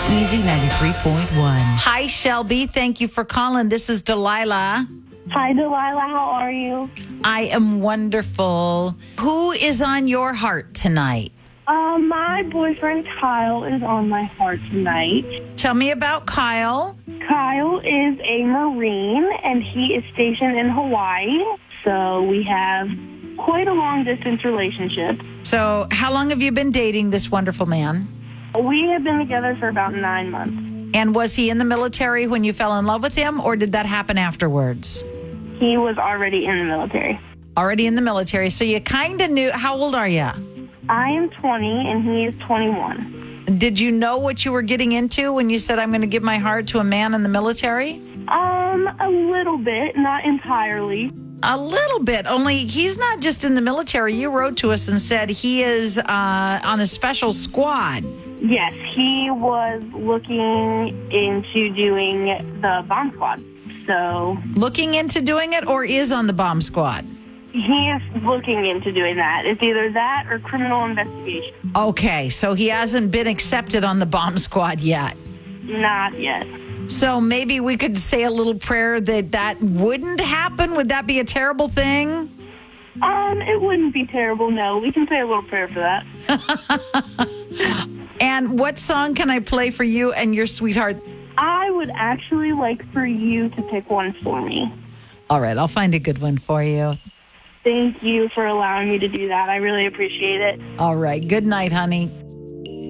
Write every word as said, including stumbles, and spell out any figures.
Easy ninety-three point one. Hi, Shelby. Thank you for calling. This is Delilah. Hi, Delilah. How are you? I am wonderful. Who is on your heart tonight? Uh, my boyfriend Kyle is on my heart tonight. Tell me about Kyle. Kyle is a Marine, and he is stationed in Hawaii. So we have quite a long-distance relationship. So how long have you been dating this wonderful man? We have been together for about nine months. And was he in the military when you fell in love with him, or did that happen afterwards? He was already in the military. Already in the military. So you kind of knew. How old are you? I am twenty, and he is twenty-one. Did you know what you were getting into when you said, I'm going to give my heart to a man in the military? Um, a little bit, not entirely. A little bit, only he's not just in the military. You wrote to us and said he is uh, on a special squad. Yes, he was looking into doing the bomb squad. So Looking into doing it, or is on the bomb squad? he is looking into doing that. It's either that or criminal investigation. Okay, so he hasn't been accepted on the bomb squad yet. Not yet. So maybe we could say a little prayer that that wouldn't happen. Would that be a terrible thing? Um, it wouldn't be terrible, no. We can say a little prayer for that. And what song can I play for you and your sweetheart? I would actually like for you to pick one for me. All right, I'll find a good one for you. Thank you for allowing me to do that. I really appreciate it. All right, good night, honey.